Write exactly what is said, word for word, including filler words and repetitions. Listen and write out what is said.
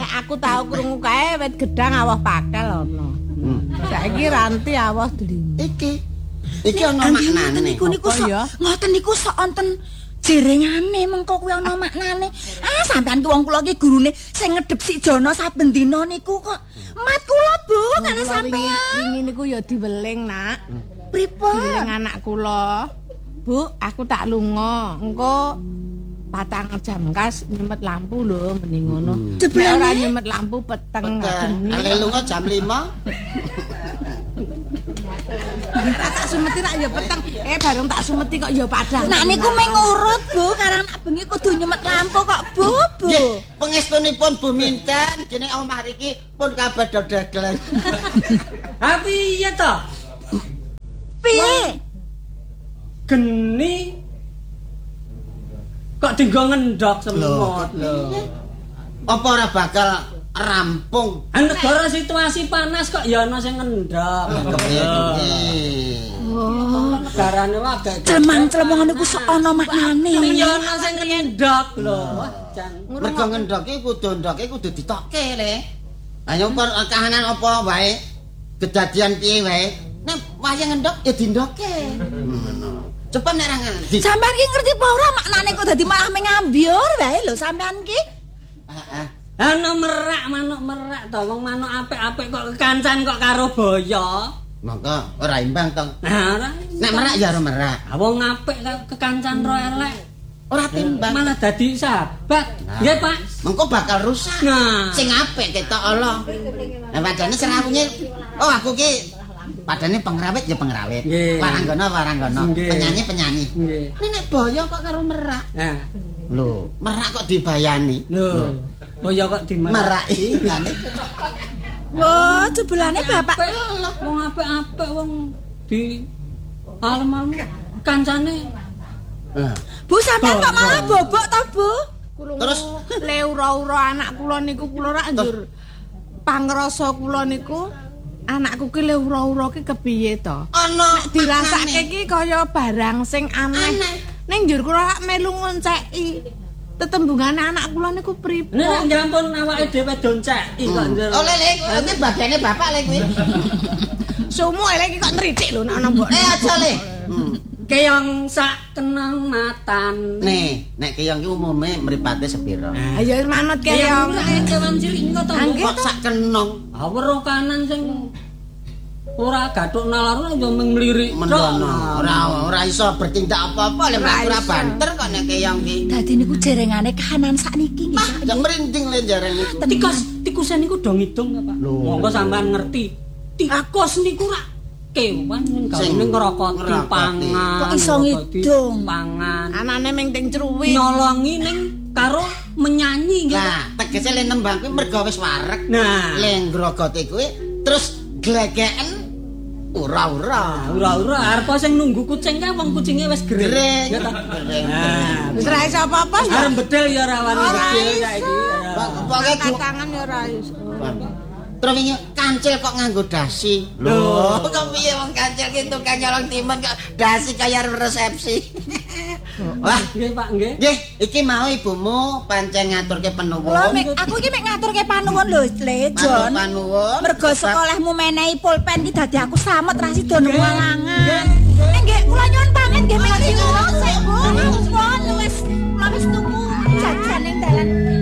nek aku tahu krungu kae wit gedang awah pakel ono. Hmm. Saiki ranti awah delima. Iki. Iki ana maknane. Niku niku sok ngoten niku sok wonten jerengane mengko kuwi ana maknane. Ah sampean ki wong kula ki gurune sing ngedhep si Jono saben dina niku kok. Mat kula Bu, karo sampean. Wingi niku ya diweling, Nak. Pripun? Diweling anak kula. Bu, aku tak lunga. Engko patang jam kas nyemet lampu lho mending ngono. Nek ora nyemet lampu peteng geni. Ale lunga jam lima. Tak sumeti rak ya peteng. Eh bareng tak sumeti kok ya padang. Nak niku meng urut Bu, karo anak bengi kudu nyemet lampu kok Bu, Bu. Nggih, pangestunipun Bu Minten jeneng omah iki pun kabeh dodeglen. Ha piye to? Piye? Geni kok dienggo ngendhok semut lho. Apa ora bakal rampung? Negara situasi panas kok ya ana sing ngendhok. Oh, negarane wae clemang-clemong niku sok ana maknane. Ya ana sing ngendhok lho. Jan. Mergo ngendhoke kudu ndoke kudu ditokke le. Ayo kahanan apa wae kedadian piye wae. Nek wayah ngendhok ya dindoke. Cepet nek ra ngerti. Sampeyan ki ngerti apa ora maknane kok dadi malah mengambiur wae lho sampeyan ki. Heeh. Ana merak manuk merak to wong manuk apik-apik kok kekancan kok karo boyo. Maka ora imbang to. Nah, ora. Nek merak ya ora merak. Ah wong apik kekancan ro elek. Ora timbang. Malah dadi sahabat. Nggih, Pak. Mengko bakal rusak. Nah, Sing apik ketok Allah. Lah padane serawunge oh aku ki padane pengrawit ya pengrawit. Waranggana waranggana. Penyanyi penyanyi. Nggih. Nek boyo kok karo merak. Nah. Lho, merak kok dibayani. Lho. Boyo kok dimeraki. Wah, jebulane bapak wong apik-apik wong di alem-alem kancane. Bu sampean kok malah bobok to, Bu? Terus le ura-ura anak kula niku kula rak njur pangrasa kula niku anakku ki le ura-ura ki kepiye to? Ana dirasake ki kaya barang sing aneh. Ning njur kula rak melu ngonceki. Tetembungane anak kula niku pripun? Nek nyampun awake dhewe donceki kok njur. Oh lele, iki bagiane bapak le kuwi. Sumu elek kok nritik lho nek ana mbok. Eh aja le. Keong sak kenang matan. Nih, nek keong ki umume mripate sepira? Ha ya manut keong. Kewan cilik to. Kok sak kenong. Ha weruh kanan sing ora gathuk nalar yo mlirik. Mendono. Ora ora iso bertindak apa-apa lek ora banter kok nek keong ki. Dadi niku jerengane kahanan sakniki nggih. Ya merinding le jareng niku. Tikus tikusen niku do ngidung apa? Monggo sampean ngerti. Tikus niku rak kewan ning gawene ngrokoti pangan. Kok iso ngidung pangan. Anane ming ting cruwi. Nyolongi ning karo menyanyi gitu. Lah, tegese le nembang kuwi mergo wis wareg. Nah, le ngrogote kuwi terus glegeken ura-ura. Ura-ura arep sing nunggu kucing ka wong kucinge wis gering. Ya ta. Nah, wis ra iso apa-apa ya. Arep bedel ya ora wani bedel saiki. Pokoke tangan ya ora iso. Terus wingi kancil kok nganggo dasi. Lho, kok piye wong kancil ki tukang nyolong timun kok dasi kaya resepsi. Wah, nggih Pak, nggih. Nggih, iki mau ibumu pancen ngaturke panuwun. Aku iki mek ngaturke panuwun lho, Le Jon. Panuwun. Mergo sekolahmu menehi pulpen iki dadi aku slamet ra sida nang walangan. Nggih, kula nyuwun pamit nggih mek sik, Bu. Ampun, wis kula wis tuku jajan ning dalan.